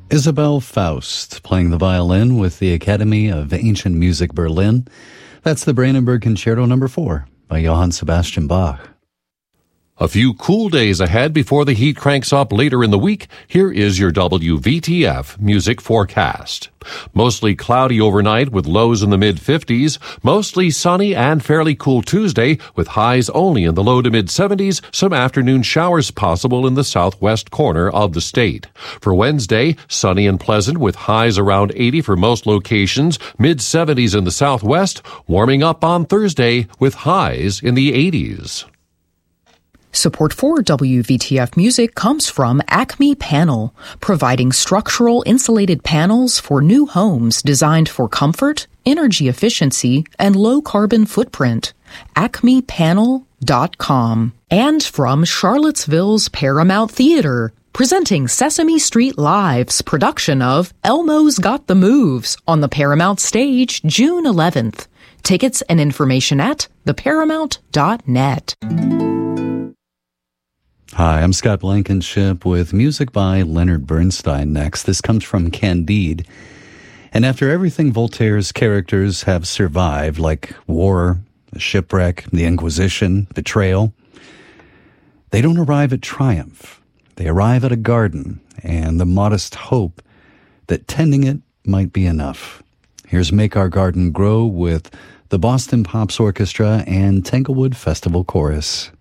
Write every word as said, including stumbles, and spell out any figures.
Isabel Faust playing the violin with the Academy of Ancient Music Berlin. That's the Brandenburg Concerto number four by Johann Sebastian Bach. A few cool days ahead before the heat cranks up later in the week. Here is your W V T F music forecast. Mostly cloudy overnight with lows in the mid-fifties. Mostly sunny and fairly cool Tuesday with highs only in the low to mid-seventies. Some afternoon showers possible in the southwest corner of the state. For Wednesday, sunny and pleasant with highs around eighty for most locations. Mid-seventies in the southwest. Warming up on Thursday with highs in the eighties. Support for W V T F Music comes from Acme Panel, providing structural insulated panels for new homes designed for comfort, energy efficiency, and low carbon footprint. acme panel dot com. And from Charlottesville's Paramount Theater, presenting Sesame Street Live's production of Elmo's Got the Moves on the Paramount stage June eleventh. Tickets and information at the paramount dot net. Hi, I'm Scott Blankenship with music by Leonard Bernstein next. This comes from Candide. And after everything Voltaire's characters have survived, like war, the shipwreck, the Inquisition, betrayal, they don't arrive at triumph. They arrive at a garden and the modest hope that tending it might be enough. Here's Make Our Garden Grow with the Boston Pops Orchestra and Tanglewood Festival Chorus.